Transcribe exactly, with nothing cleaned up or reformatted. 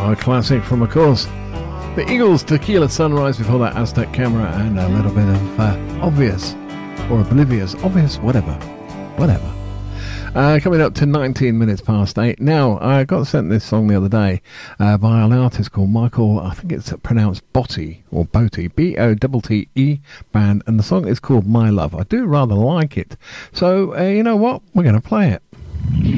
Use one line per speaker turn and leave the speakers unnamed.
Oh, a classic from, of course, the Eagles, Tequila Sunrise, before that Aztec Camera, and a little bit of uh, Obvious, or Oblivious, Obvious, whatever, whatever. Uh, coming up to nineteen minutes past eight. Now, I got sent this song the other day uh, by an artist called Michael, I think it's pronounced Botti, or Botti, B O T T E band, and the song is called My Love. I do rather like it. So, uh, you know what? We're going to play it.